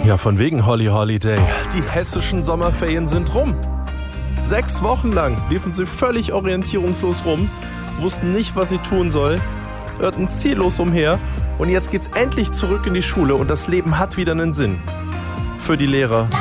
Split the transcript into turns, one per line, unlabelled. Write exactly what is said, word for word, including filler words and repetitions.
Ja, von wegen Holly Holiday. Die hessischen Sommerferien sind rum. Sechs Wochen lang liefen sie völlig orientierungslos rum, wussten nicht, was sie tun soll, irrten ziellos umher und jetzt geht's endlich zurück in die Schule und das Leben hat wieder einen Sinn. Für die Lehrer,